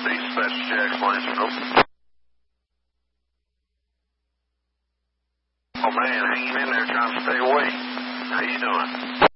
Southeast, that's Jack's Lansing. Oh man, hanging in there trying to stay awake. How you doing?